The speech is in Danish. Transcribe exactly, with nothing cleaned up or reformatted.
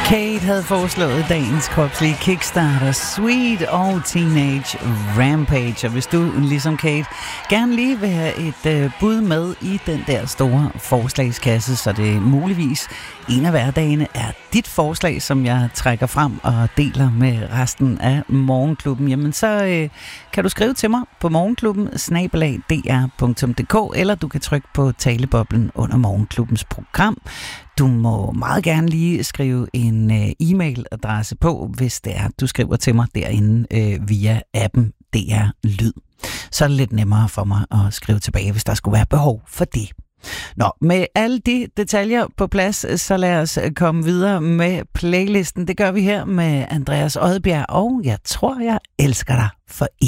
Kate havde foreslået dagens kropslige kickstarter, Sweet og Teenage Rampage. Og hvis du, ligesom Kate, gerne lige vil have et øh, bud med i den der store forslagskasse, så det muligvis en af hverdagene er dit forslag, som jeg trækker frem og deler med resten af Morgenklubben, jamen så øh, kan du skrive til mig på morgenklubben snabel-a d r punktum d k, eller du kan trykke på taleboblen under Morgenklubbens program. Du må meget gerne lige skrive en øh, e-mailadresse på, hvis det er, du skriver til mig derinde øh, via appen D R Lyd. Så er det lidt nemmere for mig at skrive tilbage, hvis der skulle være behov for det. Nå, med alle de detaljer på plads, så lad os komme videre med playlisten. Det gør vi her med Andreas Odbjerg, og jeg tror, jeg elsker dig for evigt.